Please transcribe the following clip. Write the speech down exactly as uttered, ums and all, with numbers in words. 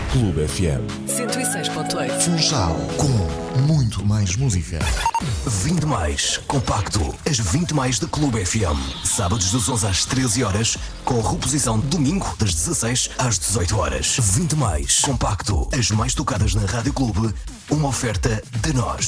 Clube F M. cento e seis ponto oito. Funchal, com muito mais música. vinte mais, compacto. As vinte mais da Clube F M. Sábados das onze às treze horas, com reposição domingo das dezasseis às dezoito horas. vinte mais, compacto. As mais tocadas na Rádio Clube. Uma oferta de nós.